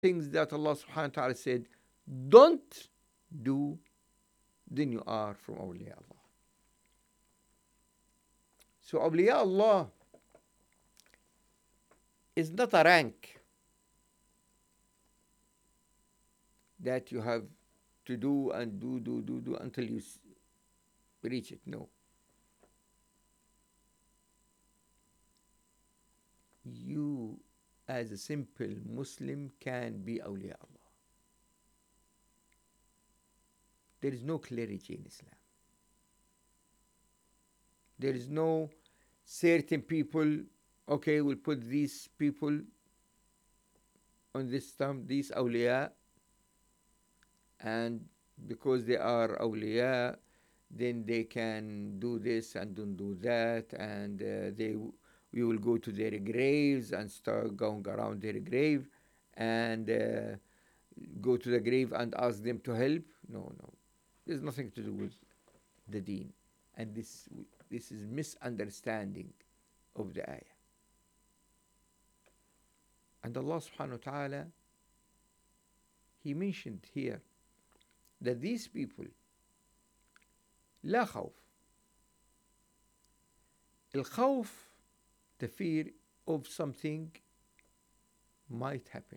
things that Allah subhanahu wa ta'ala said, don't do, then you are from awliya Allah. So awliya Allah is not a rank that you have to do and do until you reach it. No. You, as a simple Muslim, can be awliya Allah. There is no clarity in Islam. There is no certain people, okay, we'll put these people on this stamp, these awliya, and because they are awliya, then they can do this and don't do that, and we will go to their graves and start going around their grave and go to the grave and ask them to help. No, no. There's nothing to do with the deen. And this is misunderstanding of the ayah. And Allah subhanahu wa ta'ala, He mentioned here that these people, لا خوف. الخوف, the fear of something might happen.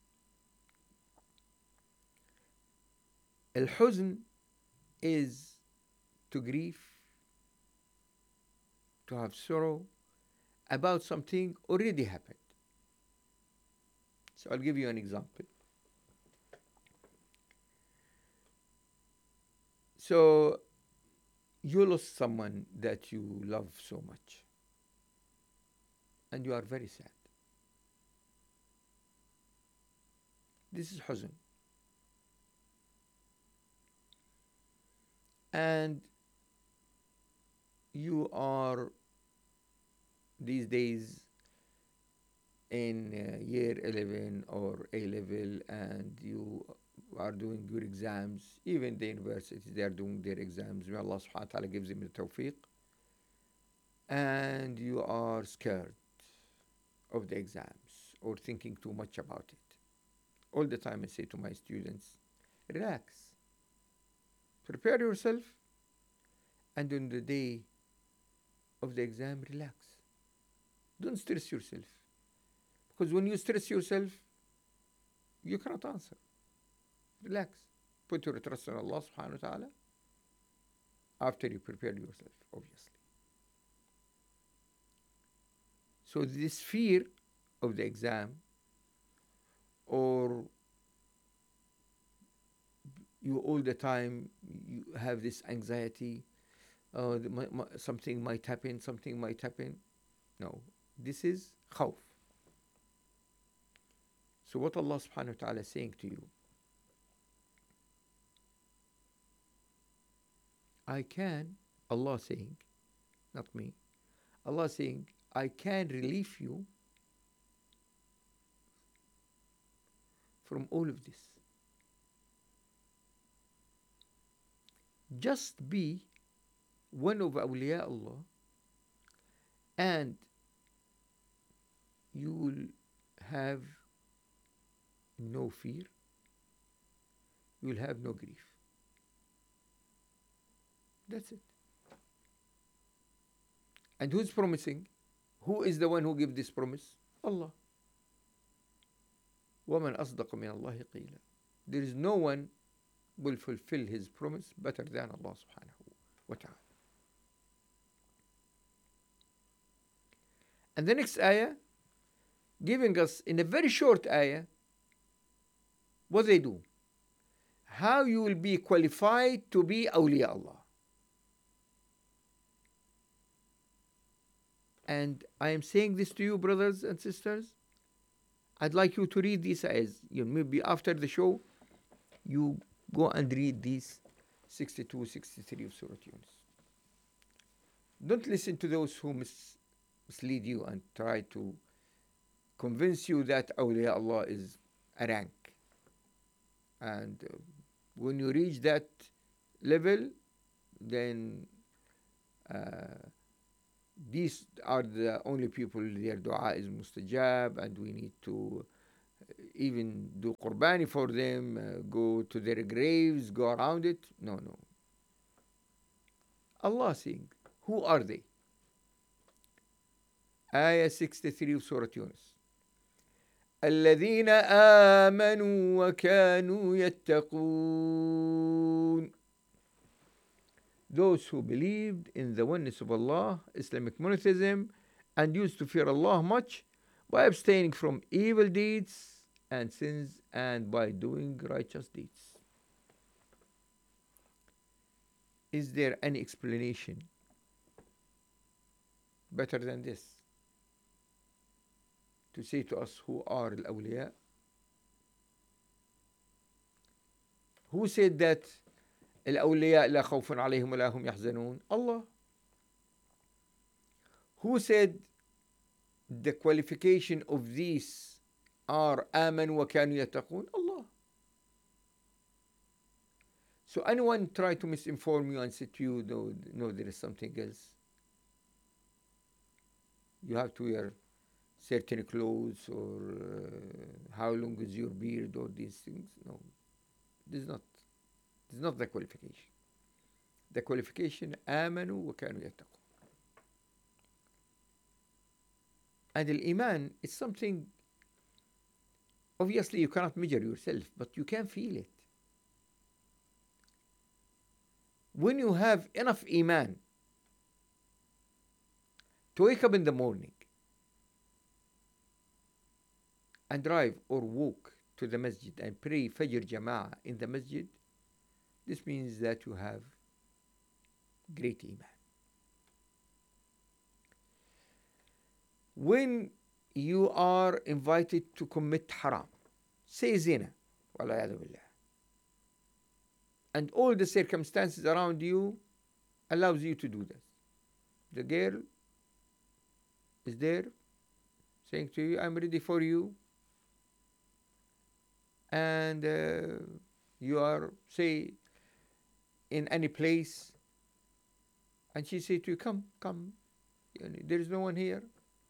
الحزن is to grieve, to have sorrow about something already happened. So I'll give you an example. So you lost someone that you love so much, and you are very sad. This is huzn. And you are these days in year 11 or A level, and you are doing your exams. Even the universities, they are doing their exams. May Allah subhanahu wa ta'ala gives them the tawfiq. And you are scared of the exams or thinking too much about it. All the time I say to my students, relax. Prepare yourself, and on the day of the exam, relax. Don't stress yourself. Because when you stress yourself, you cannot answer. Relax. Put your trust in Allah subhanahu wa ta'ala after you prepare yourself, obviously. So this fear of the exam, or you all the time you have this anxiety, something might happen, something might happen. No, this is khawf. So what Allah subhanahu wa ta'ala is saying to you, I can, Allah saying, not me, Allah saying, I can relieve you from all of this. Just be one of awliya Allah, and you will have no fear, you will have no grief. That's it. And who's promising? Who is the one who gives this promise? Allah. وَمَنْ أَصْدَقَ مِنَ اللَّهِ قِيلًا. There is no one will fulfill his promise better than Allah subhanahu wa ta'ala. And the next ayah, giving us in a very short ayah, what they do. How you will be qualified to be awliya Allah. And I am saying this to you, brothers and sisters. I'd like you to read these ayahs. Maybe after the show, you go and read these 62, 63 of Surah Yunus. Don't listen to those who mislead you and try to convince you that awliya Allah is a rank. And when you reach that level, then these are the only people their dua is mustajab, and we need to even do qurbani for them, go to their graves, go around it. No, no. Allah saying, who are they? Ayah 63 of Surah Yunus. الذين آمنوا وكانوا يتقون. Those who believed in the oneness of Allah, Islamic monotheism, and used to fear Allah much by abstaining from evil deeds and sins and by doing righteous deeds. Is there any explanation better than this? To say to us who are al-awliya? Who said that al-awliya la khawfun alayhim wa la hum yahzanun? Allah. Who said the qualification of these are آمنوا وكانوا يتقون? Allah. So anyone try to misinform you and say to you, no, there is something else. You have to wear certain clothes, or how long is your beard, or these things. No, this is not the qualification. The qualification آمنوا وكانوا يتقون. And al-Iman is something, obviously you cannot measure yourself, but you can feel it. When you have enough Iman to wake up in the morning and drive or walk to the masjid and pray Fajr Jama'ah in the masjid, this means that you have great Iman. When you are invited to commit haram, say zina, وَالْعِيَاذُ بِاللَّهِ, and all the circumstances around you allows you to do this. The girl is there saying to you, I'm ready for you. And you are, say, in any place, and she say to you, come. There is no one here.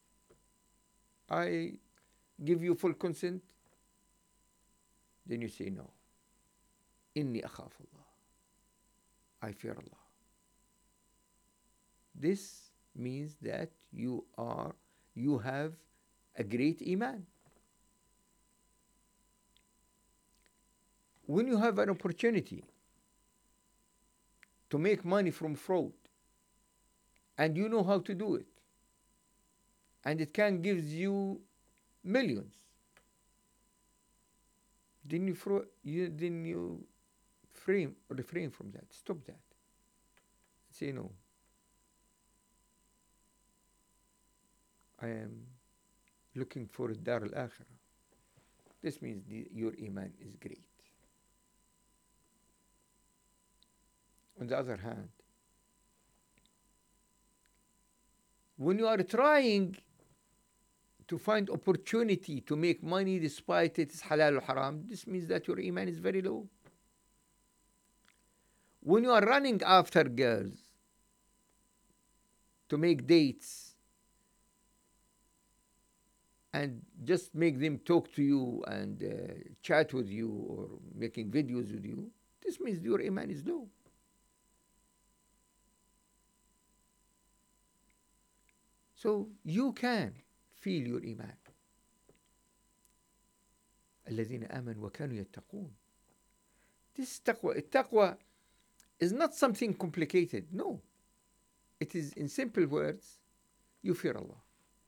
I give you full consent. Then you say, no. Inni akhaf Allah. I fear Allah. This means that you have a great Iman. When you have an opportunity to make money from fraud, and you know how to do it, and it can give you millions, then you refrain from that. Stop that. Say, no, I am looking for Dar al-Akhirah. This means your Iman is great. On the other hand, when you are trying to find opportunity to make money despite it is halal or haram, this means that your Iman is very low. When you are running after girls to make dates and just make them talk to you and chat with you or making videos with you, this means your Iman is low. So you can feel your Iman. الذين آمنوا وكانوا يتقون. This taqwa is not something complicated. No. It is, in simple words, you fear Allah.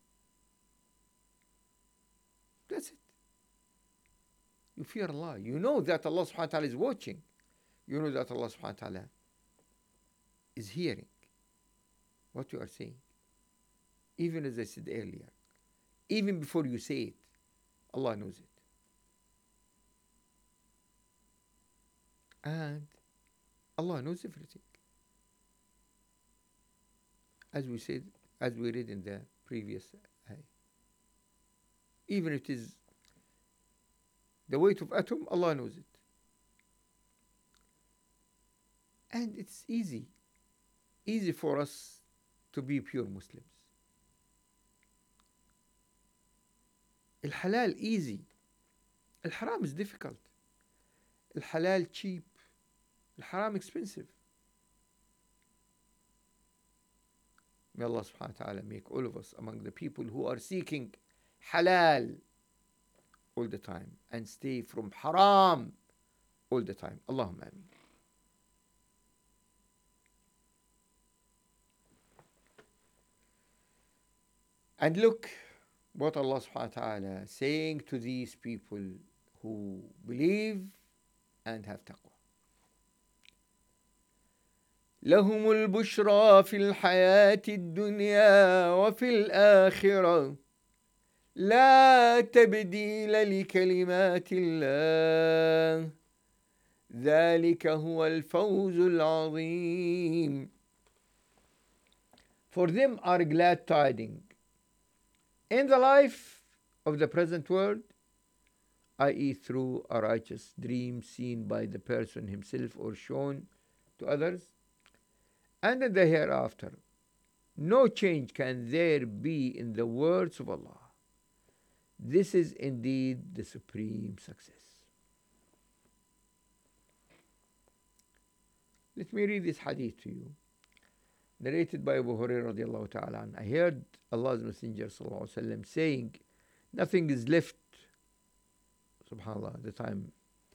That's it. You fear Allah. You know that Allah subhanahu wa ta'ala is watching. You know that Allah subhanahu wa ta'ala is hearing what you are saying. Even as I said earlier, even before you say it, Allah knows it. And Allah knows everything. As we said, as we read in the previous ayah. Even if it is the weight of atom, Allah knows it. And it's easy for us to be pure Muslims. Al-halal easy. الحرام is difficult. الحلال cheap. الحرام expensive. May Allah subhanahu wa ta'ala make all of us among the people who are seeking halal all the time and stay from haram all the time. Allahumma ameen. And look what Allah subhanahu wa ta'ala saying to these people who believe and have taqwa. لهم البشرى في الحياة الدنيا وفي الآخرة لا تبديل لكلمات الله ذلك هو الفوز العظيم. For them are glad tidings in the life of the present world, i.e. through a righteous dream seen by the person himself or shown to others, and in the hereafter. No change can there be in the words of Allah. This is indeed the supreme success. Let me read this hadith to you, narrated by Abu Hurairah radiallahu ta'ala. I heard Allah's Messenger sallallahu alaihi wasallam saying, nothing is left, subhanAllah, the time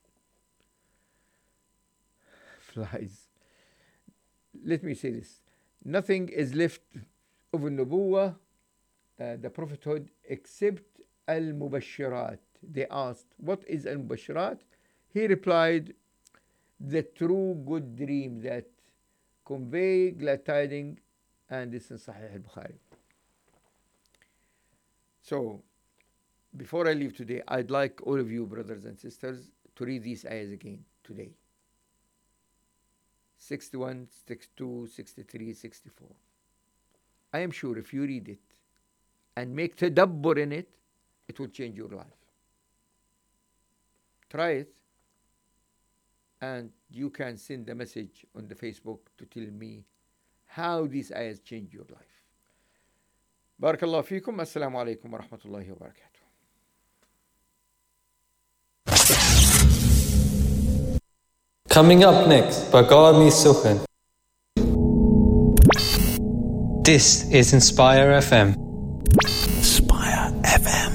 flies. Let me say this. Nothing is left of Nubuwwah, the prophethood, except al-mubashirat. They asked, what is al-mubashirat? He replied, the true good dream that convey glad tidings, and this in Sahih al-Bukhari. So, before I leave today, I'd like all of you, brothers and sisters, to read these ayahs again today. 61, 62, 63, 64. I am sure if you read it and make tadabbur in it, it will change your life. Try it, and you can send a message on the Facebook to tell me how these ayahs change your life. Barakallahu feekum. Assalamu alaikum wa rahmatullahi wa barakatuh. Coming up next, Bagami Sukhan. This is Inspire FM. Inspire FM.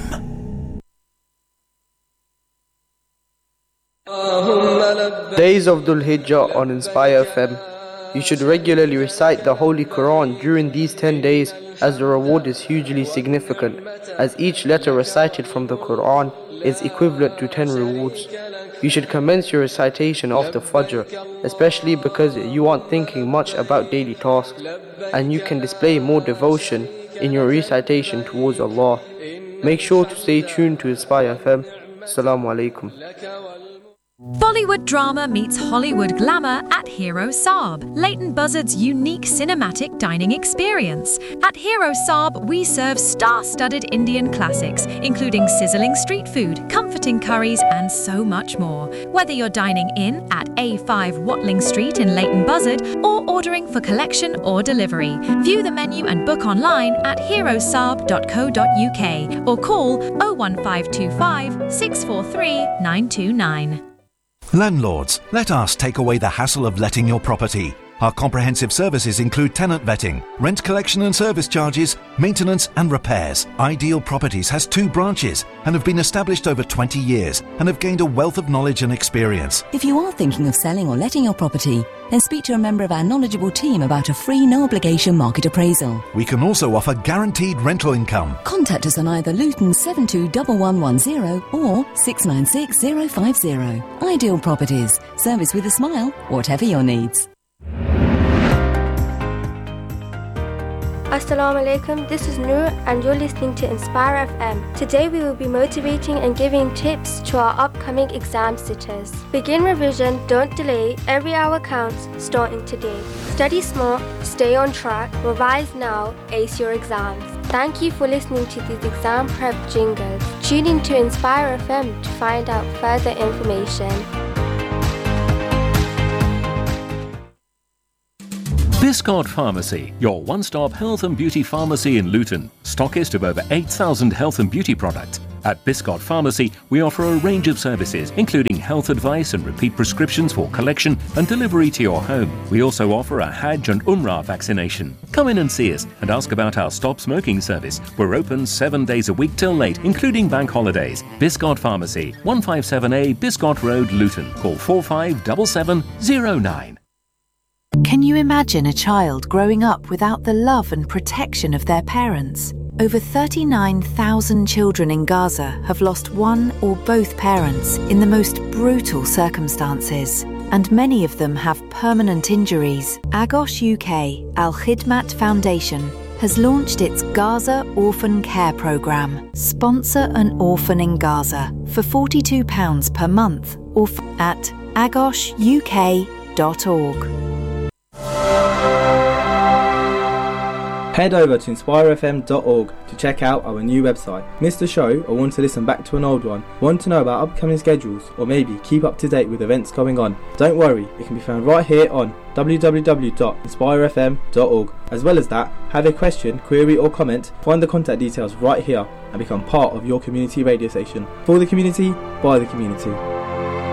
Days of Dhul Hijjah on Inspire FM. You should regularly recite the Holy Quran during these 10 days, as the reward is hugely significant, as each letter recited from the Quran is equivalent to 10 rewards. You should commence your recitation after Fajr, especially because you aren't thinking much about daily tasks, and you can display more devotion in your recitation towards Allah. Make sure to stay tuned to Inspire FM. Assalamu alaikum. Bollywood drama meets Hollywood glamour at Hero Saab, Leighton Buzzard's unique cinematic dining experience. At Hero Saab, we serve star-studded Indian classics, including sizzling street food, comforting curries, and so much more. Whether you're dining in at A5 Watling Street in Leighton Buzzard or ordering for collection or delivery, view the menu and book online at herosaab.co.uk or call 01525 643 929. Landlords, let us take away the hassle of letting your property. Our comprehensive services include tenant vetting, rent collection and service charges, maintenance and repairs. Ideal Properties has 2 branches and have been established over 20 years and have gained a wealth of knowledge and experience. If you are thinking of selling or letting your property, then speak to a member of our knowledgeable team about a free, no-obligation market appraisal. We can also offer guaranteed rental income. Contact us on either Luton 721110 or 696050. Ideal Properties. Service with a smile, whatever your needs. Assalamu alaikum, this is Noor and you're listening to Inspire FM. Today we will be motivating and giving tips to our upcoming exam sitters. Begin revision, don't delay, every hour counts, starting today. Study smart, stay on track, revise now, ace your exams. Thank you for listening to these exam prep jingles. Tune in to Inspire FM to find out further information. Biscard Pharmacy, your one-stop health and beauty pharmacy in Luton. Stockist of over 8,000 health and beauty products. At Biscott Pharmacy, we offer a range of services, including health advice and repeat prescriptions for collection and delivery to your home. We also offer a Hajj and Umrah vaccination. Come in and see us and ask about our Stop Smoking service. We're open 7 days a week till late, including bank holidays. Biscott Pharmacy, 157A Biscott Road, Luton. Call 457709. Can you imagine a child growing up without the love and protection of their parents? Over 39,000 children in Gaza have lost one or both parents in the most brutal circumstances, and many of them have permanent injuries. Agos UK Al Khidmat Foundation has launched its Gaza Orphan Care Programme. Sponsor an orphan in Gaza for £42 per month or at agosuk.org. Head over to inspirefm.org to check out our new website. Missed a show or want to listen back to an old one? Want to know about upcoming schedules or maybe keep up to date with events going on? Don't worry, it can be found right here on www.inspirefm.org. As well as that, have a question, query or comment, find the contact details right here and become part of your community radio station. For the community, by the community.